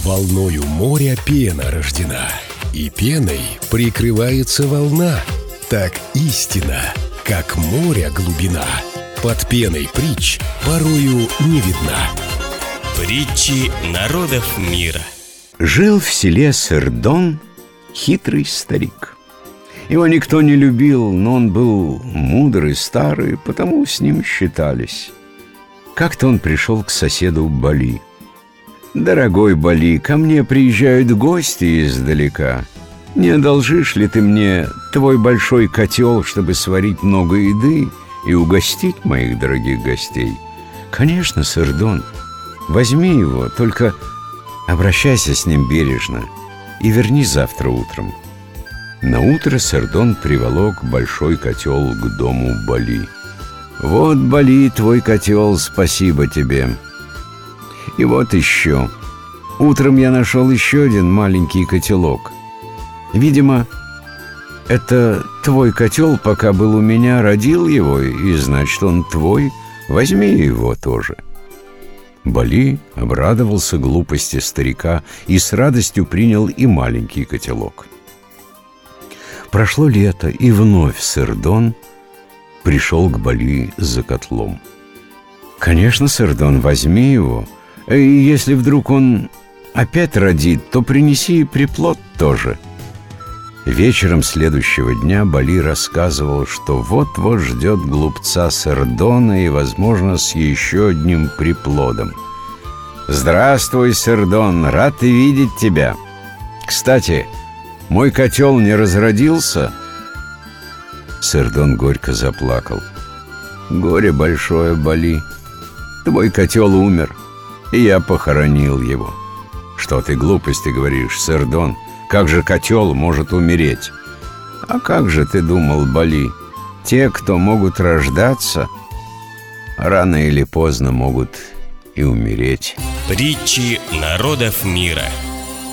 Волною моря пена рождена, и пеной прикрывается волна. Так истина, как моря глубина, под пеной притч порою не видна. Притчи народов мира. Жил в селе Сырдон хитрый старик. Его никто не любил, но он был мудрый, старый, потому с ним считались. Как-то он пришел к соседу Бали. «Дорогой Бали, ко мне приезжают гости издалека. Не одолжишь ли ты мне твой большой котел, чтобы сварить много еды и угостить моих дорогих гостей?» «Конечно, Сырдон, возьми его, только обращайся с ним бережно и верни завтра утром». Наутро Сырдон приволок большой котел к дому Бали. «Вот, Бали, твой котел, спасибо тебе. И вот еще. Утром я нашел еще один маленький котелок. Видимо, это твой котел, пока был у меня, родил его, и значит, он твой. Возьми его тоже». Бали обрадовался глупости старика и с радостью принял и маленький котелок. Прошло лето, и вновь Сырдон пришел к Бали за котлом. «Конечно, Сырдон, возьми его. И если вдруг он опять родит, то принеси и приплод тоже». Вечером следующего дня Бали рассказывал, что вот-вот ждет глупца Сырдона и, возможно, с еще одним приплодом. «Здравствуй, Сырдон, рад видеть тебя. Кстати, мой котел не разродился?» Сырдон горько заплакал. «Горе большое, Бали. Твой котел умер, и я похоронил его». «Что ты глупости говоришь, Сырдон? Как же котел может умереть?» «А как же ты думал, Бали? Те, кто могут рождаться, рано или поздно могут и умереть». Притчи народов мира.